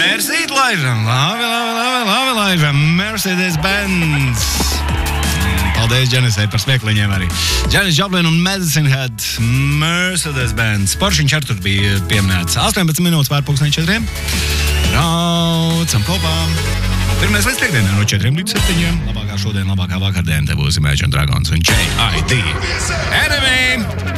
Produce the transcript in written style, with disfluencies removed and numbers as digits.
Mersīt laižam, labi laižam, Mercedes-Benz. Paldies Dženisai par smiekliņiem arī. Janis Joplin un Medicine Head, Mercedes-Benz. Poršiņš ar tur bija pieminēts. 18 minūtes pār 4. Braucam kopā. Pirmais līdz piekdienai no 4 līdz 7. Labākā šodien, labākā vakardiena. Te būs Imagine Dragons un J.I.D. Enemy!